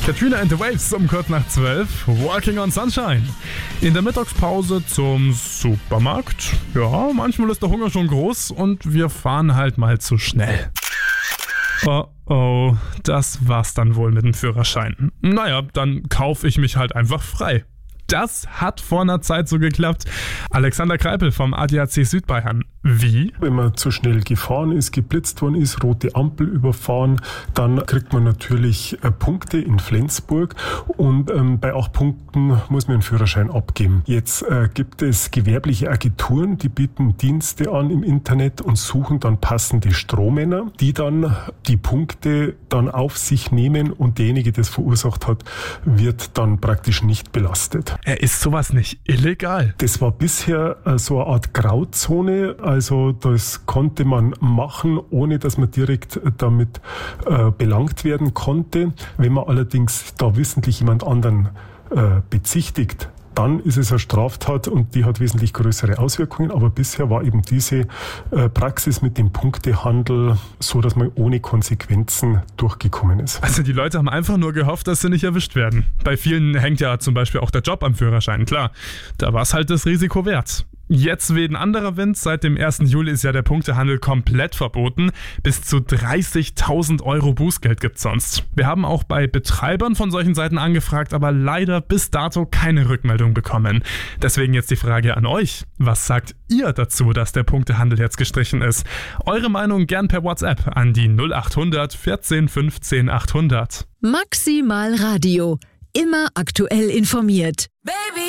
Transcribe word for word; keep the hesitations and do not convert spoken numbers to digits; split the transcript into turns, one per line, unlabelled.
Katrina and the Waves um kurz nach zwölf. Walking on Sunshine. In der Mittagspause zum Supermarkt. Ja, manchmal ist der Hunger schon groß und wir fahren halt mal zu schnell. Oh oh, das war's dann wohl mit dem Führerschein. Naja, dann kaufe ich mich halt einfach frei. Das hat vor einer Zeit so geklappt. Alexander Kreipel vom A D A C Südbayern. Wie?
Wenn man zu schnell gefahren ist, geblitzt worden ist, rote Ampel überfahren, dann kriegt man natürlich äh, Punkte in Flensburg und ähm, bei acht Punkten muss man einen Führerschein abgeben. Jetzt äh, gibt es gewerbliche Agenturen, die bieten Dienste an im Internet und suchen dann passende Strohmänner, die dann die Punkte dann auf sich nehmen und derjenige, der es verursacht hat, wird dann praktisch nicht belastet.
Er ist sowas nicht illegal?
Das war bisher äh, so eine Art Grauzone. Also das konnte man machen, ohne dass man direkt damit äh, belangt werden konnte. Wenn man allerdings da wissentlich jemand anderen äh, bezichtigt, dann ist es eine Straftat und die hat wesentlich größere Auswirkungen. Aber bisher war eben diese äh, Praxis mit dem Punktehandel so, dass man ohne Konsequenzen durchgekommen ist.
Also die Leute haben einfach nur gehofft, dass sie nicht erwischt werden. Bei vielen hängt ja zum Beispiel auch der Job am Führerschein. Klar, da war es halt das Risiko wert. Jetzt weht ein anderer Wind. Seit dem ersten Juli ist ja der Punktehandel komplett verboten. Bis zu dreißigtausend Euro Bußgeld gibt's sonst. Wir haben auch bei Betreibern von solchen Seiten angefragt, aber leider bis dato keine Rückmeldung bekommen. Deswegen jetzt die Frage an euch. Was sagt ihr dazu, dass der Punktehandel jetzt gestrichen ist? Eure Meinung gern per WhatsApp an die null acht hundert vierzehn fünfzehn achthundert.
Maximal Radio. Immer aktuell informiert. Baby.